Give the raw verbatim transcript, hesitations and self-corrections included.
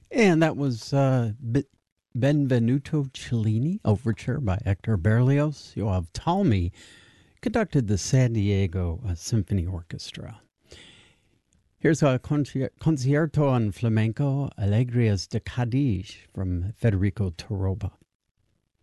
And that was uh, B- Benvenuto Cellini, Overture by Hector Berlioz. Yoav Talmy conducted the San Diego uh, Symphony Orchestra. Here's a conci- concierto on flamenco, Alegrias de Cadiz from Federico Toroba.